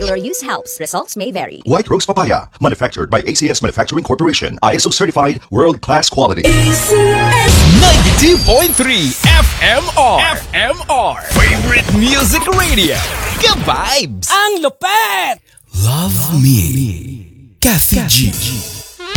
Regular use helps. Results may vary. White Rose Papaya, manufactured by ACS Manufacturing Corporation. ISO certified, world-class quality. ACS 92.3 FMR. Favorite music radio. Ka-vibes. Ang lupet! Love Me. Cafe G.